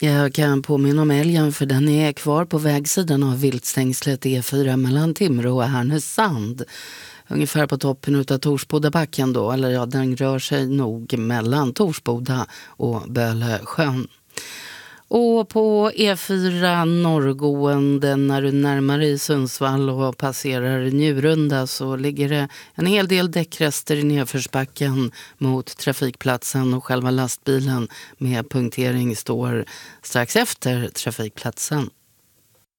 Jag kan påminna om älgen för den är kvar på vägsidan av viltstängslet E4 mellan Timrå och Härnösand. Ungefär på toppen av Torsbodabacken då, eller ja, den rör sig nog mellan Torsboda och Bölesjön. Och på E4 norrgående när du närmar dig Sundsvall och passerar Njurunda så ligger det en hel del däckrester i nedförsbacken mot trafikplatsen och själva lastbilen med punktering står strax efter trafikplatsen.